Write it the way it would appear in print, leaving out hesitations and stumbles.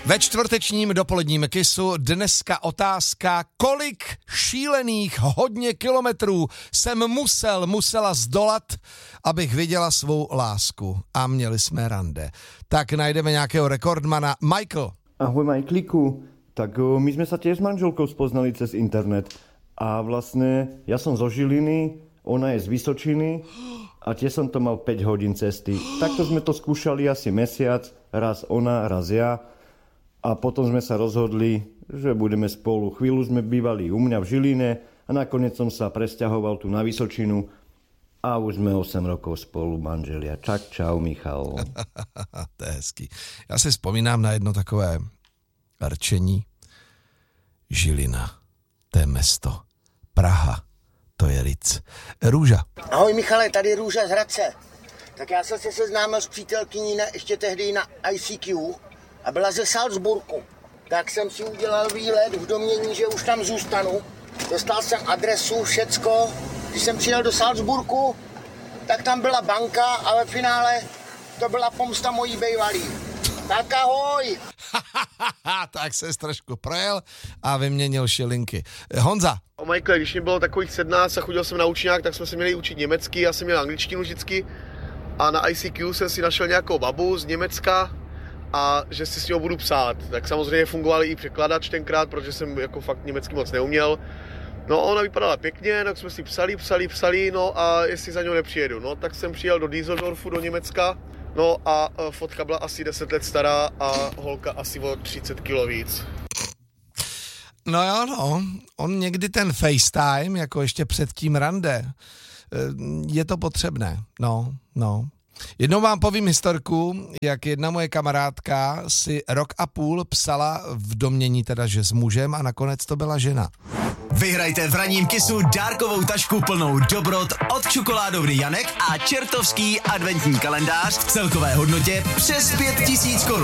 Ve čtvrtečním dopoledním Kissu dneska otázka, kolik šílených hodně kilometrů jsem musela zdolat, abych viděla svou lásku. A měli jsme rande. Tak najdeme nějakého rekordmana. Michael. Ahoj Michaeliku. Tak my sme sa tiež s manželkou spoznali cez internet. A vlastne ja som zo Žiliny, ona je z Vysočiny a tiež som to mal 5 hodín cesty. Takto sme to skúšali asi mesiac, raz ona, raz ja. A potom sme sa rozhodli, že budeme spolu. Chvíľu sme bývali u mňa v Žiline a nakoniec som sa presťahoval tu na Vysočinu a už sme 8 rokov spolu, manželia. Čau, Michal. To je hezký. Já si vzpomínám na jedno takové rčení. Žilina, to je mesto. Praha, to je Ric. Růža. Ahoj Michale, tady Růža z Hradce. Tak já jsem se seznámil s přítelkyní ještě tehdy na ICQ a byla ze Salzburgu. Tak jsem si udělal výlet v domnění, že už tam zůstanu. Dostal jsem adresu, všecko. Když jsem přijel do Salzburgu, tak tam byla banka a ve finále to byla pomsta mojí bejvalý. Tak ahoj! Tak se trošku projel a vyměnil šilinky. Honza. O Michael, když mi bylo takových 17 a chodil jsem na učňák, tak jsme se měli učit německy, já jsem měl angličtinu vždycky a na ICQ jsem si našel nějakou babu z Německa a že si s ním budu psát. Tak samozřejmě fungoval i překladač tenkrát, protože jsem jako fakt německy moc neuměl. No ona vypadala pěkně, tak jsme si psali, no a jestli za něho nepřijedu. No tak jsem přijel do Düsseldorfu, do Německa, no a fotka byla asi 10 let stará a holka asi o 30 kilo víc. No jo, no, on někdy ten FaceTime, jako ještě před tím rande, je to potřebné, no. Jednou vám povím historku, jak jedna moje kamarádka si 1,5 roku psala v domnění teda, že s mužem a nakonec to byla žena. Vyhrajte v ranním Kissu dárkovou tašku plnou dobrot od čokoládovny Janek a čertovský adventní kalendář v celkové hodnotě přes 5 000 Kč.